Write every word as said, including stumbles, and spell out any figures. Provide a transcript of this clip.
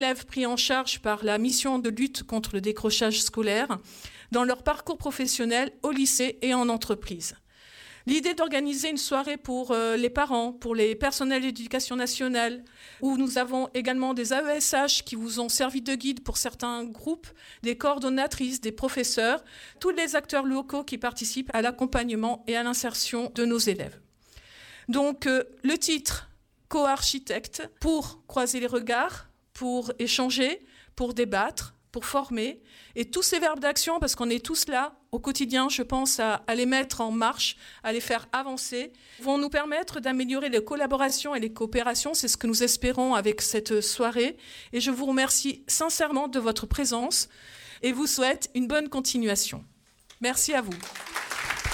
élèves pris en charge par la mission de lutte contre le décrochage scolaire dans leur parcours professionnel au lycée et en entreprise. L'idée d'organiser une soirée pour euh, les parents, pour les personnels d'éducation nationale, où nous avons également des A E S H qui vous ont servi de guide pour certains groupes, des coordonnatrices, des professeurs, tous les acteurs locaux qui participent à l'accompagnement et à l'insertion de nos élèves. Donc, euh, le titre « Co-architecte » pour croiser les regards, pour échanger, pour débattre, pour former, et tous ces verbes d'action, parce qu'on est tous là au quotidien, je pense, à, à les mettre en marche, à les faire avancer, vont nous permettre d'améliorer les collaborations et les coopérations. C'est ce que nous espérons avec cette soirée. Et je vous remercie sincèrement de votre présence et vous souhaite une bonne continuation. Merci à vous.